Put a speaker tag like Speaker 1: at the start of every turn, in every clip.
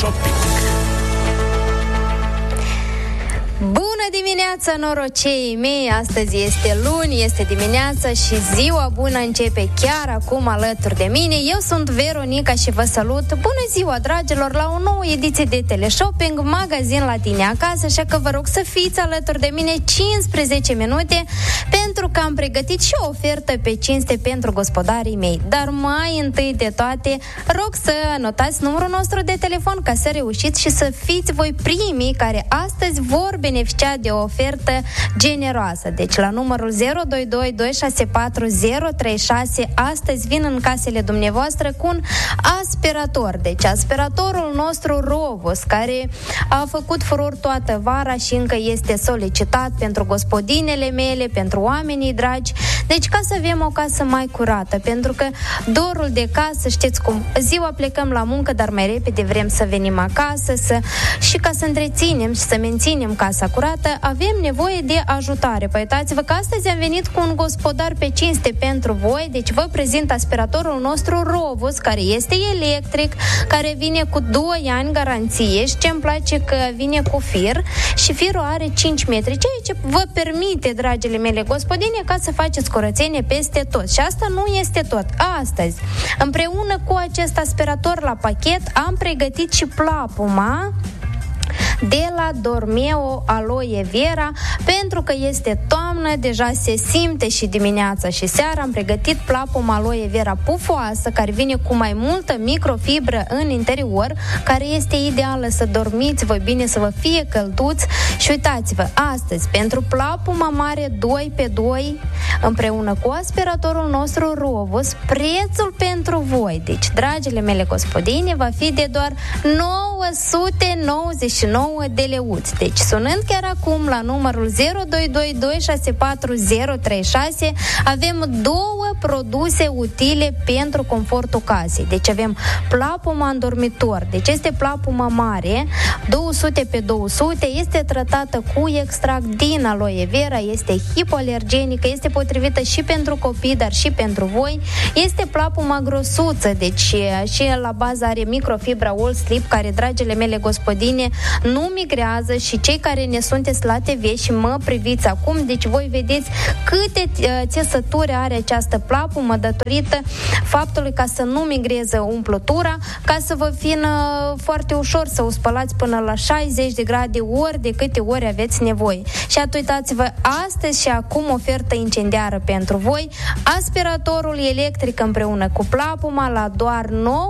Speaker 1: Teleshopping.
Speaker 2: Bună dimineața, norocei mei! Astăzi este luni, este dimineața și ziua bună începe chiar acum alături de mine. Eu sunt Veronica și vă salut. Bună ziua, dragilor, la o nouă ediție de Teleshopping, magazin la tine acasă, așa că vă rog să fiți alături de mine 15 minute, pentru că am pregătit și o ofertă pe cinste pentru gospodarii mei. Dar mai întâi de toate, rog să notați numărul nostru de telefon ca să reușiți și să fiți voi primii care astăzi vor beneficia de o ofertă generoasă. Deci la numărul 022 264 036 astăzi vin în casele dumneavoastră cu un aspirator. Deci aspiratorul nostru Rovos, care a făcut furor toată vara și încă este solicitat pentru gospodinele mele, pentru oamenii dragi. Deci ca să avem o casă mai curată, pentru că dorul de casă, știți cum, ziua plecăm la muncă, dar mai repede vrem să venim acasă și ca să întreținem și să menținem casa curată, avem nevoie de ajutare. Păi uitați-vă că astăzi am venit cu un gospodar pe cinste pentru voi. Deci vă prezint aspiratorul nostru Rovos, care este electric, care vine cu 2 ani garanție și ce-mi place că vine cu fir și firul are 5 metri, ceea ce vă permite, dragile mele gospodine, ca să faceți curățenie peste tot. Și asta nu este tot. Astăzi, împreună cu acest aspirator la pachet, am pregătit și plapuma de la Dormeo Aloe Vera, pentru că este toamnă, deja se simte și dimineața și seara. Am pregătit plapuma Aloe Vera pufoasă, care vine cu mai multă microfibră în interior, care este ideală să dormiți voi bine, să vă fie călduți. Și uitați-vă, astăzi, pentru plapuma mare 2x2, împreună cu aspiratorul nostru Rovos, prețul pentru voi, deci, dragile mele gospodine, va fi de doar 999 de leuți. Deci, sunând chiar acum la numărul 022 264 036, avem 2 produse utile pentru confortul casei. Deci avem plapuma în dormitor. Deci este plapuma mare, 200x200, este tratată cu extract din aloe vera, este hipoalergenică, este potrivită și pentru copii, dar și pentru voi. Este plapuma grosuță, deci și la bază are microfibra All Sleep, care, dragile mele gospodine, nu migrează. Și cei care ne sunteți la TV și mă priviți acum, deci voi vedeți câte țesături are această plapumă datorită faptului ca să nu migreze umplutura, ca să vă vină foarte ușor să o spălați până la 60 de grade ori de câte ori aveți nevoie. Și uitați-vă, astăzi și acum ofertă incendiară pentru voi, aspiratorul electric împreună cu plapuma la doar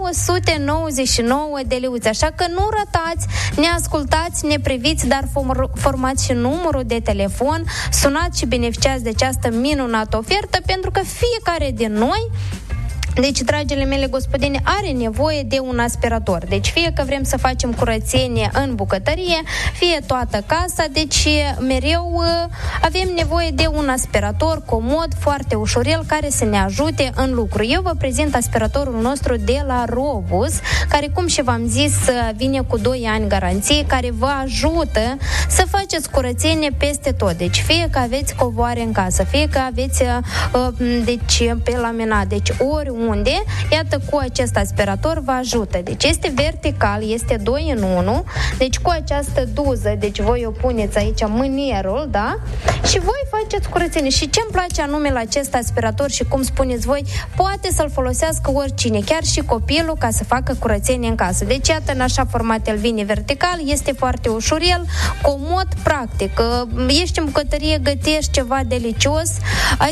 Speaker 2: 999 de leuți. Așa că nu ratați, ne ascultați, ne priviți, dar formați și numărul de telefon, sunați și beneficiați de această minunată ofertă, pentru că fiecare din noi, deci, dragile mele gospodine, are nevoie de un aspirator. Deci, fie că vrem să facem curățenie în bucătărie, fie toată casa, deci mereu avem nevoie de un aspirator comod, foarte ușurel, care să ne ajute în lucru. Eu vă prezint aspiratorul nostru de la Rovos, care, cum și v-am zis, vine cu 2 ani garanție, care vă ajută să faceți curățenie peste tot. Deci, fie că aveți covoare în casă, fie că aveți deci pe laminat, deci oriunde, iată, cu acest aspirator vă ajută. Deci este vertical, este 2 în 1, deci cu această duză, deci voi o puneți aici mânierul, da? Și voi faceți curățenie. Și ce-mi place anume la acest aspirator și cum spuneți voi, poate să-l folosească oricine, chiar și copilul, ca să facă curățenie în casă. Deci iată, în așa format el vine vertical, este foarte ușurel, comod, practic. Ești în bucătărie, gătești ceva delicios, ai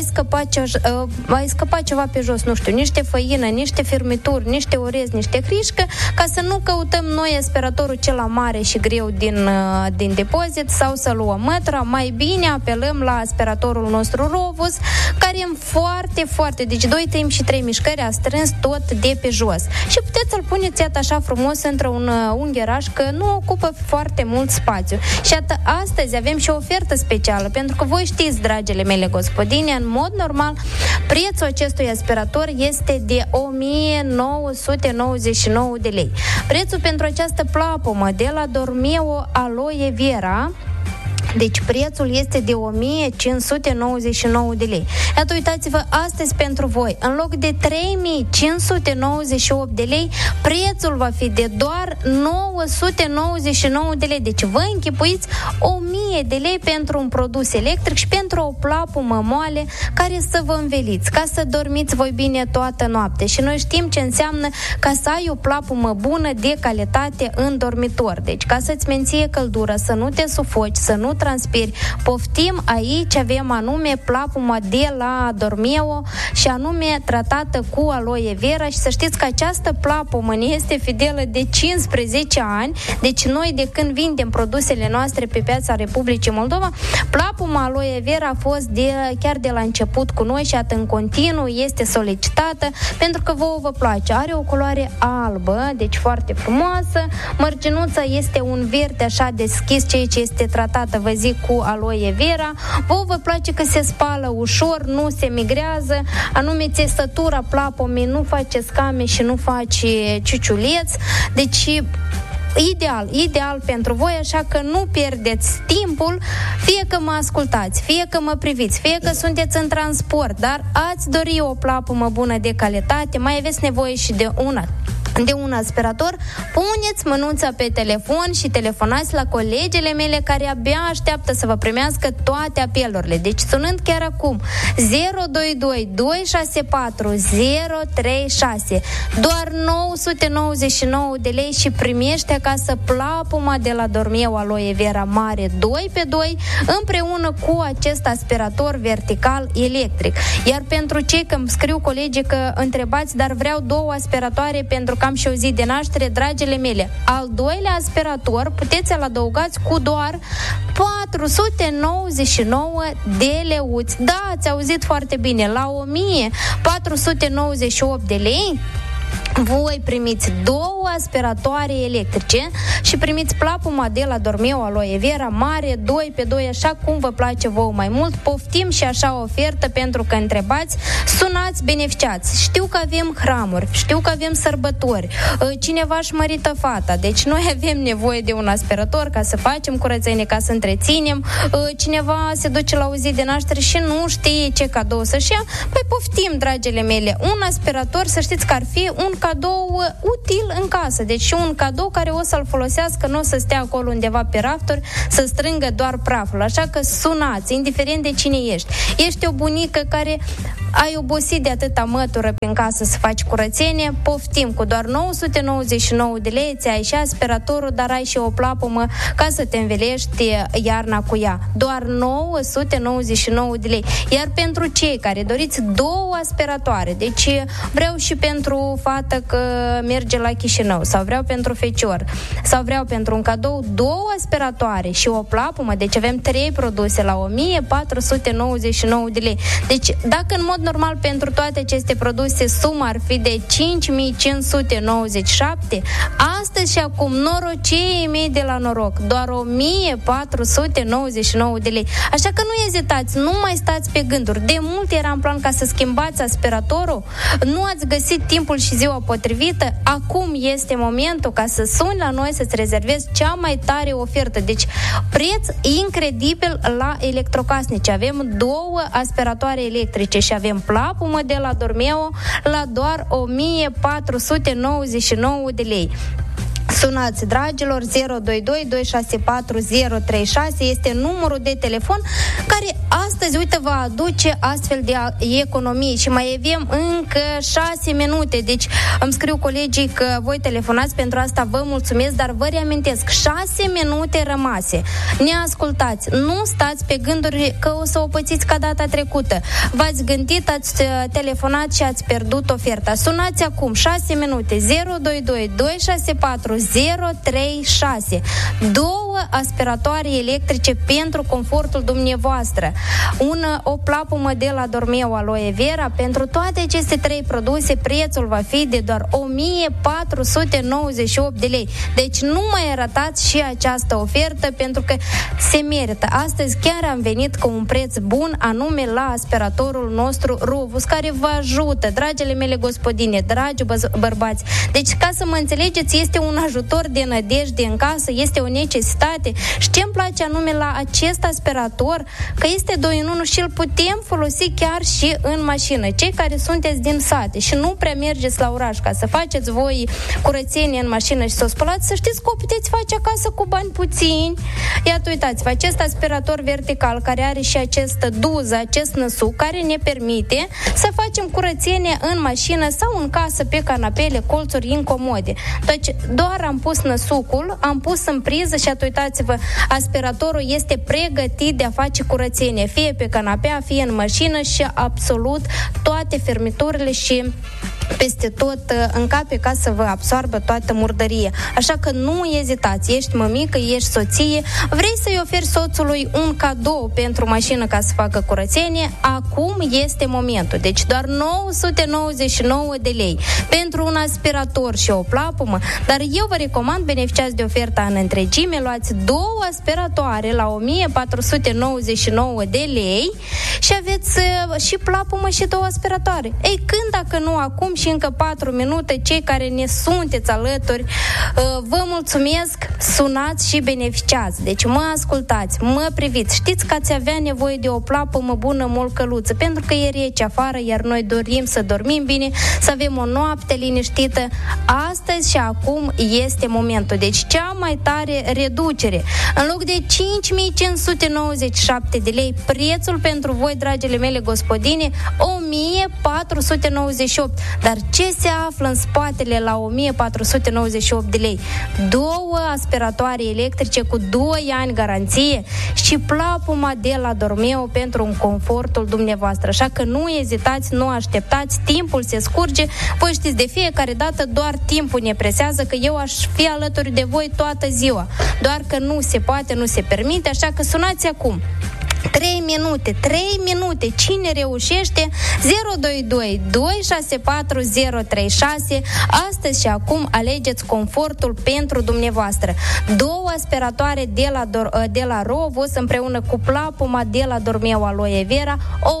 Speaker 2: scăpat ceva pe jos, nu știu, niște făină, niște firmituri, niște orez, niște hrișcă, ca să nu căutăm noi aspiratorul cel mare și greu din depozit sau să luăm mătura. Mai bine apelăm la aspiratorul nostru Rovos, care e foarte, deci 2 tăimi și 3 mișcări, a strâns tot de pe jos. Și puteți să-l puneți așa frumos într-un ungheraș, că nu ocupă foarte mult spațiu. Și astăzi avem și o ofertă specială, pentru că voi știți, dragile mele gospodine, în mod normal, prețul acestui aspirator este de 1999 de lei. Prețul pentru această plapumă de la Dormeo Aloe Vera Deci prețul este de 1599 de lei. Iată, uitați-vă, astăzi pentru voi, în loc de 3598 de lei, prețul va fi de doar 999 de lei. Deci vă închipuiți 1000 de lei pentru un produs electric și pentru o plapumă moale care să vă înveliți, ca să dormiți voi bine toată noaptea. Și noi știm ce înseamnă ca să ai o plapumă bună de calitate în dormitor. Deci ca să-ți menție căldură, să nu te sufoci, să nu transpiri. Poftim, aici avem anume plapuma de la Dormeo și anume tratată cu aloe vera și să știți că această plapumă ne este fidelă de 15 ani. Deci noi de când vindem produsele noastre pe piața Republicii Moldova, plapuma aloe vera a fost chiar de la început cu noi și în continuu este solicitată pentru că vouă vă place. Are o culoare albă, deci foarte frumoasă. Mărginuța este un verde așa deschis, ceea ce este tratată, vă zic, cu aloe vera. Vouă vă place că se spală ușor, nu se migrează, anume țesătura plapumei nu face scame și nu face ciuciuleț. Deci ideal pentru voi, așa că nu pierdeți timpul, fie că mă ascultați, fie că mă priviți, fie că sunteți în transport, dar ați dori o plapumă bună de calitate, mai aveți nevoie și de un aspirator, puneți mânuța pe telefon și telefonați la colegele mele care abia așteaptă să vă primească toate apelurile. Deci sunând chiar acum 022 264 036, doar 999 de lei și primește acasă plapuma de la Dormeo aloe vera mare 2x2 împreună cu acest aspirator vertical electric. Iar pentru cei că îmi scriu colegii că întrebați, dar vreau 2 aspiratoare pentru că am și o zi de naștere, dragile mele, al doilea aspirator puteți să-l adăugați cu doar 499 de leuți. Da, ați auzit foarte bine, la 1498 de lei voi primiți 2 aspiratoare electrice și primiți plapuma de la Dormeo aloe vera mare 2x2, așa cum vă place vouă mai mult. Poftim și așa o ofertă pentru că întrebați, sunați, beneficiați. Știu că avem hramuri, știu că avem sărbători, cineva își mărită fata, deci noi avem nevoie de un aspirator ca să facem curățenie, ca să întreținem, cineva se duce la o zi de naștere și nu știe ce cadou să-și ia. Păi poftim, dragile mele, un aspirator, să știți că ar fi un cadou util în casă, deci un cadou care o să-l folosească, nu o să stea acolo undeva pe rafturi să strângă doar praful, așa că sunați, indiferent de cine ești. Ești o bunică care ai obosit de atâta mătură prin casă să faci curățenie, poftim, cu doar 999 de lei ți ai și aspiratorul, dar ai și o plapumă ca să te învelești iarna cu ea. Doar 999 de lei. Iar pentru cei care doriți 2 aspiratoare, deci vreau și pentru fată că merge la Chișinău, sau vreau pentru fecior, sau vreau pentru un cadou 2 aspiratoare și o plapumă, deci avem 3 produse la 1499 de lei. Deci dacă în mod normal pentru toate aceste produse suma ar fi de 5597, astăzi și acum norocei mei de la Noroc, doar 1499 de lei. Așa că nu ezitați, nu mai stați pe gânduri. De mult era în plan ca să schimbați aspiratorul, nu ați găsit timpul și ziua potrivită, acum este momentul ca să suni la noi să-ți rezervezi cea mai tare ofertă. Deci preț incredibil la electrocasnice. Avem 2 aspiratoare electrice și avem plapumă de la Dormeo la doar 1499 de lei. Sunați, dragilor, 022 264 036 este numărul de telefon care astăzi, uite, va aduce astfel de economii și mai avem încă 6 minute, deci îmi scriu colegii că voi telefonați, pentru asta vă mulțumesc, dar vă reamintesc, 6 minute rămase. Ne ascultați, nu stați pe gânduri că o să o pățiți ca data trecută. V-ați gândit, ați telefonat și ați pierdut oferta. Sunați acum, 6 minute, 022 264 036. 2 aspiratoare electrice pentru confortul dumneavoastră. O plapumă de la Dormeo aloe vera. Pentru toate aceste 3 produse prețul va fi de doar 1498 de lei. Deci nu mai ratați și această ofertă pentru că se merită. Astăzi chiar am venit cu un preț bun, anume la aspiratorul nostru Ruvus, care vă ajută, dragile mele gospodine, dragi bărbați. Deci, ca să mă înțelegeți, este un ajutor de nădejde în casă, este o necesitate calitate. Și ce îmi place anume la acest aspirator, că este 2 în 1 și îl putem folosi chiar și în mașină. Cei care sunteți din sate și nu prea mergeți la oraș ca să faceți voi curățenie în mașină și să o spălați, să știți că o puteți face acasă cu bani puțini. Iată, uitați-vă, acest aspirator vertical care are și această duză, acest năsuc, care ne permite să facem curățenie în mașină sau în casă, pe canapele, colțuri incomode. Deci doar am pus năsucul, am pus în priză și uitați-vă, aspiratorul este pregătit de a face curățenie, fie pe canapea, fie în mașină și absolut toate fermiturile și peste tot încape ca să vă absoarbă toată murdăria. Așa că nu ezitați, ești mămică, ești soție, vrei să-i oferi soțului un cadou pentru mașină ca să facă curățenie, acum este momentul. Deci doar 999 de lei pentru un aspirator și o plapumă, dar eu vă recomand, beneficiați de oferta în întregime, luați 2 aspiratoare la 1499 de lei și aveți și plapumă și 2 aspiratoare. Ei, când dacă nu acum și încă 4 minute, cei care ne sunteți alături, vă mulțumesc, sunați și beneficiați. Deci mă ascultați, mă priviți. Știți că ați avea nevoie de o plapumă bună, molcăluță, pentru că e rece afară, iar noi dorim să dormim bine, să avem o noapte liniștită. Astăzi și acum este momentul. Deci cea mai tare reducere. În loc de 5597 de lei, prețul pentru voi, dragile mele gospodine, 1498. Dar ce se află în spatele la 1498 de lei? 2 aspiratoare electrice cu 2 ani garanție și plapuma de la Dormeo pentru un confortul dumneavoastră. Așa că nu ezitați, nu așteptați, timpul se scurge. Voi știți, de fiecare dată doar timpul ne presează, că eu aș fi alături de voi toată ziua. Doar că nu se poate, nu se permite, așa că sunați acum. 3 minute, cine reușește? 022 264 036. Astăzi și acum alegeți confortul pentru dumneavoastră. 2 aspiratoare de la Rovos împreună cu plapuma de la Dormeo Aloe Vera,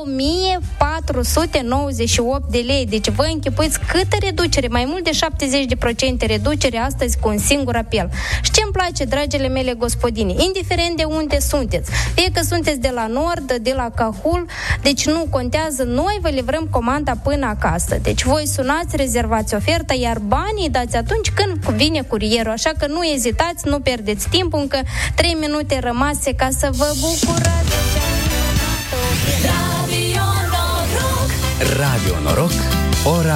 Speaker 2: 1498 de lei. Deci vă închipuiți câtă reducere, mai mult de 70% reducere astăzi cu un singur apel. Și ce îmi place, dragile mele gospodine, indiferent de unde sunteți, fie că sunteți de la Nord, de la Cahul, deci nu contează, noi vă livrăm comanda până acasă. Deci voi sunați, rezervați oferta, iar banii dați atunci când vine curierul. Așa că nu ezitați, nu pierdeți timp, încă 3 minute rămase ca să vă bucurați.
Speaker 1: Radio Noroc, ora